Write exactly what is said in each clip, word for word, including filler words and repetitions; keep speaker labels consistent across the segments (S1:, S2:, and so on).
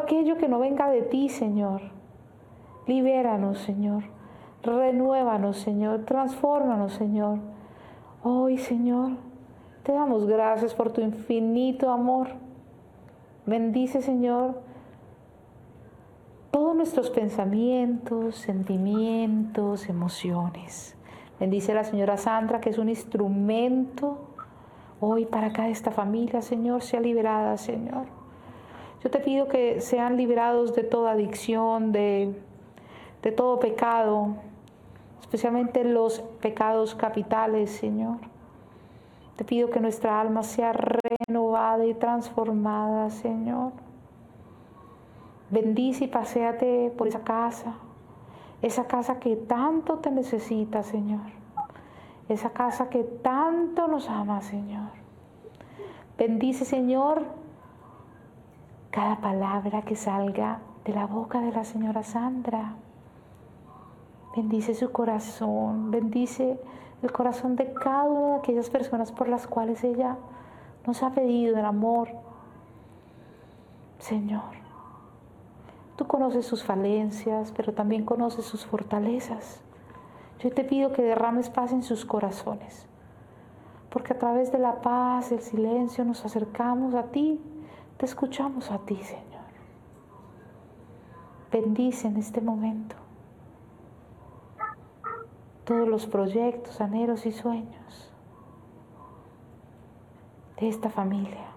S1: aquello que no venga de ti, Señor. Libéranos, Señor. Renuévanos, Señor. Transfórmanos, Señor. Hoy, Señor, te damos gracias por tu infinito amor. Bendice, Señor, todos nuestros pensamientos, sentimientos, emociones. Bendice a la señora Sandra, que es un instrumento hoy para cada esta familia, Señor, sea liberada, Señor. Yo te pido que sean liberados de toda adicción, de, de todo pecado, especialmente los pecados capitales, Señor. Te pido que nuestra alma sea renovada y transformada, Señor. Bendice y paséate por esa casa, esa casa que tanto te necesita, Señor. Esa casa que tanto nos ama, Señor. Bendice, Señor, cada palabra que salga de la boca de la señora Sandra. Bendice su corazón, bendice el corazón de cada una de aquellas personas por las cuales ella nos ha pedido el amor. Señor, tú conoces sus falencias, pero también conoces sus fortalezas. Yo te pido que derrames paz en sus corazones, porque a través de la paz, el silencio, nos acercamos a ti, te escuchamos a ti, Señor. Bendice en este momento todos los proyectos, anhelos y sueños de esta familia.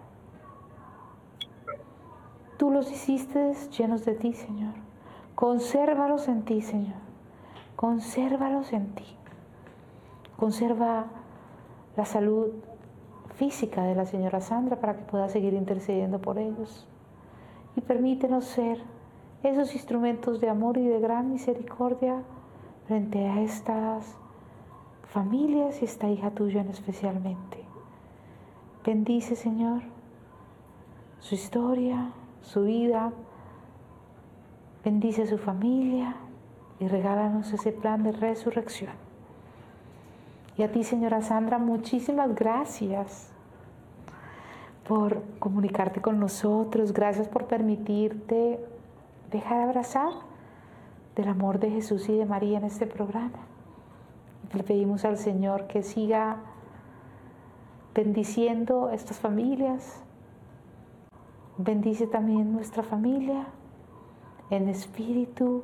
S1: Tú los hiciste llenos de ti, Señor. Consérvalos en ti, Señor. Consérvalos en ti. Conserva la salud física de la señora Sandra para que pueda seguir intercediendo por ellos. Y permítenos ser esos instrumentos de amor y de gran misericordia frente a estas familias y esta hija tuya en especialmente. Bendice, Señor, su historia, su vida. Bendice a su familia y regálanos ese plan de resurrección. Y a ti, señora Sandra, muchísimas gracias por comunicarte con nosotros. Gracias por permitirte dejar abrazar del amor de Jesús y de María en este programa. Le pedimos al Señor que siga bendiciendo a estas familias. Bendice también nuestra familia en espíritu,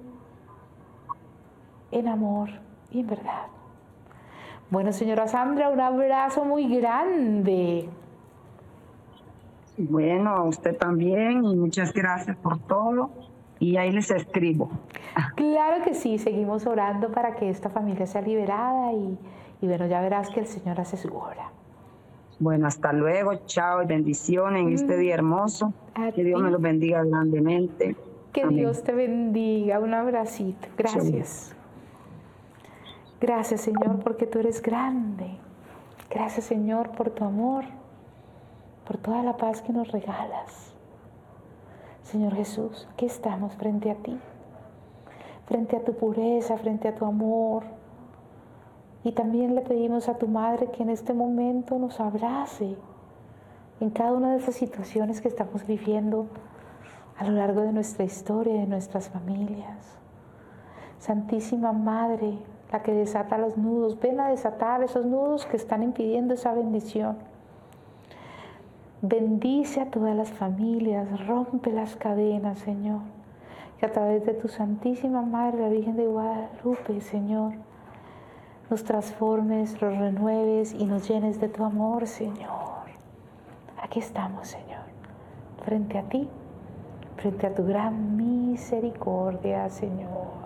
S1: en amor y en verdad. Bueno, señora Sandra, un abrazo muy grande.
S2: Bueno, a usted también y muchas gracias por todo. Y ahí les escribo.
S1: Claro que sí, seguimos orando para que esta familia sea liberada y, y bueno, ya verás que el Señor hace su obra.
S2: Bueno, hasta luego, chao y bendiciones en mm. este día hermoso. A que Dios ti. me los bendiga grandemente.
S1: Que Amén. Dios te bendiga, un abracito. Gracias. Sí. Gracias, Señor, porque tú eres grande. Gracias, Señor, por tu amor, por toda la paz que nos regalas. Señor Jesús, aquí estamos frente a ti, frente a tu pureza, frente a tu amor. Y también le pedimos a tu Madre que en este momento nos abrace en cada una de esas situaciones que estamos viviendo a lo largo de nuestra historia, de nuestras familias. Santísima Madre, la que desata los nudos, ven a desatar esos nudos que están impidiendo esa bendición. Bendice a todas las familias, rompe las cadenas, Señor. Que a través de tu Santísima Madre, la Virgen de Guadalupe, Señor, nos transformes, los renueves y nos llenes de tu amor, Señor. Aquí estamos, Señor, frente a ti, frente a tu gran misericordia, Señor.